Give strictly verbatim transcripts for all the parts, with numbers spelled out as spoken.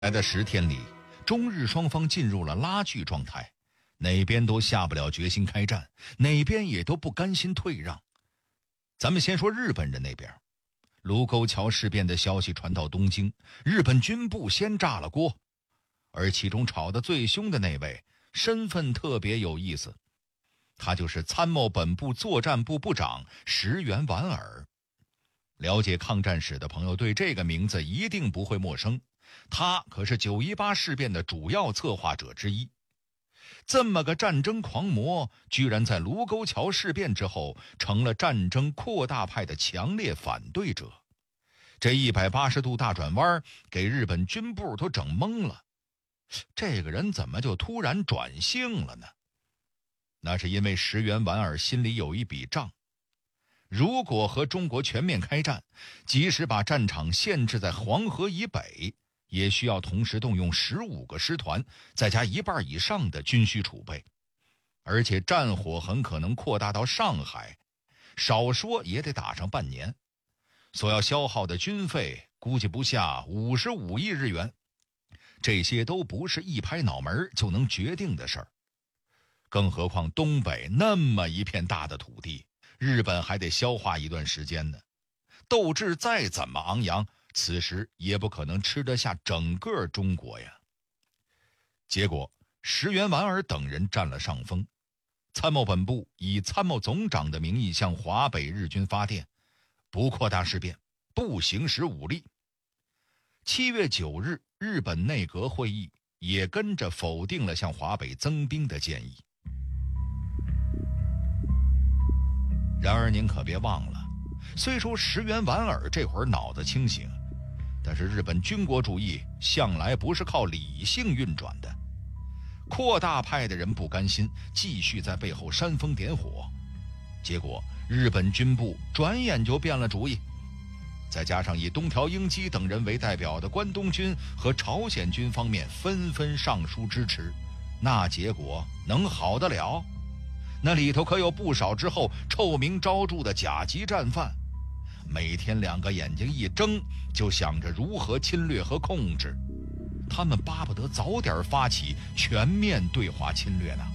来的十天里，中日双方进入了拉锯状态，哪边都下不了决心开战，哪边也都不甘心退让。咱们先说日本人那边，卢沟桥事变的消息传到东京，日本军部先炸了锅，而其中吵得最凶的那位身份特别有意思，他就是参谋本部作战部部长石原莞尔。了解抗战史的朋友对这个名字一定不会陌生，他可是九一八事变的主要策划者之一。这么个战争狂魔，居然在卢沟桥事变之后成了战争扩大派的强烈反对者。这一百八十度大转弯给日本军部都整懵了，这个人怎么就突然转性了呢？那是因为石原莞尔心里有一笔账，如果和中国全面开战，即使把战场限制在黄河以北，也需要同时动用十五个师团，再加一半以上的军需储备，而且战火很可能扩大到上海，少说也得打上半年，所要消耗的军费估计不下五十五亿日元，这些都不是一拍脑门就能决定的事儿。更何况东北那么一片大的土地，日本还得消化一段时间呢。斗志再怎么昂扬，此时也不可能吃得下整个中国呀。结果石原莞尔等人占了上风，参谋本部以参谋总长的名义向华北日军发电，不扩大事变，不行使武力。七月九日，日本内阁会议也跟着否定了向华北增兵的建议。然而您可别忘了，虽说石原莞尔这会儿脑子清醒，但是日本军国主义向来不是靠理性运转的。扩大派的人不甘心，继续在背后煽风点火，结果日本军部转眼就变了主意。再加上以东条英机等人为代表的关东军和朝鲜军方面纷纷上书支持，那结果能好得了？那里头可有不少之后臭名昭著的甲级战犯，每天两个眼睛一睁就想着如何侵略和控制，他们巴不得早点发起全面对华侵略呢。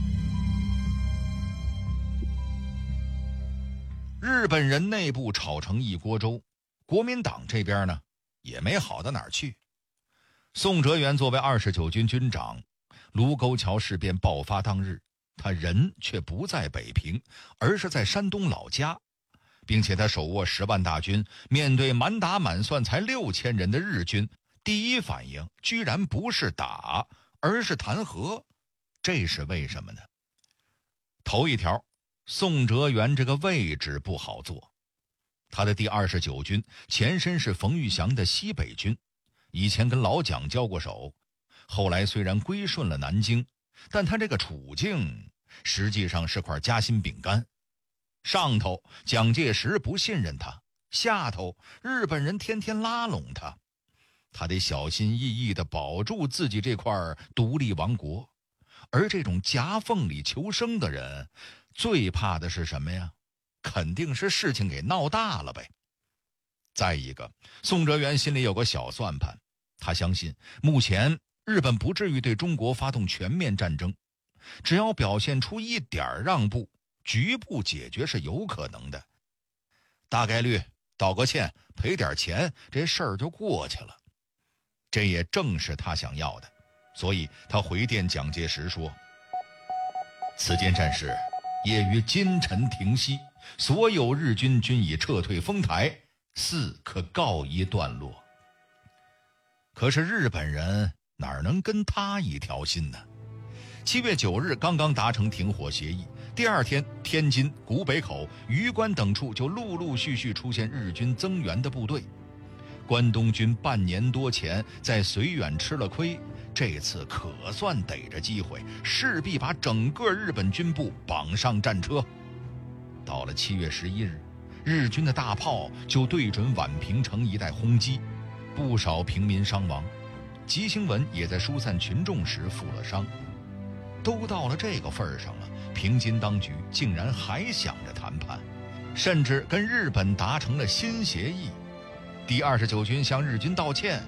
日本人内部吵成一锅粥，国民党这边呢也没好到哪儿去。宋哲元作为二十九军军长，卢沟桥事变爆发当日，他人却不在北平，而是在山东老家，并且他手握十万大军，面对满打满算才六千人的日军，第一反应居然不是打，而是弹劾。这是为什么呢？头一条，宋哲元这个位置不好做。他的第二十九军前身是冯玉祥的西北军，以前跟老蒋交过手，后来虽然归顺了南京，但他这个处境实际上是块夹心饼干。上头蒋介石不信任他，下头日本人天天拉拢他，他得小心翼翼地保住自己这块独立王国。而这种夹缝里求生的人，最怕的是什么呀？肯定是事情给闹大了呗。再一个，宋哲元心里有个小算盘，他相信目前日本不至于对中国发动全面战争，只要表现出一点让步，局部解决是有可能的，大概率道个歉赔点钱，这事儿就过去了。这也正是他想要的，所以他回电蒋介石说，此间战事业于今晨停息，所有日军均已撤退丰台，似可告一段落。可是日本人哪能跟他一条心呢？七月九日刚刚达成停火协议，第二天天津、古北口、榆关等处就陆陆续续出现日军增援的部队。关东军半年多前在绥远吃了亏，这次可算逮着机会，势必把整个日本军部绑上战车。到了七月十一日，日军的大炮就对准宛平城一带轰击，不少平民伤亡。吉星文也在疏散群众时负了伤。都到了这个份上了，平津当局竟然还想着谈判，甚至跟日本达成了新协议。第二十九军向日军道歉，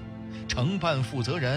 承办负责人